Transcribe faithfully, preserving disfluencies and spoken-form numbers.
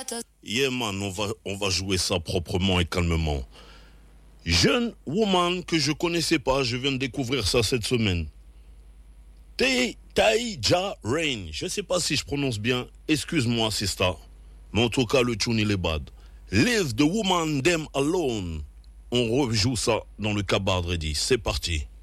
Yeah man, on va, on va jouer ça proprement et calmement. Jeune woman que je connaissais pas, je viens de découvrir ça cette semaine. Taïja Rain, je sais pas si je prononce bien, excuse-moi Sista, mais en tout cas le tune il est bad. Leave the woman them alone. On rejoue ça dans le Cabard Ready, c'est parti.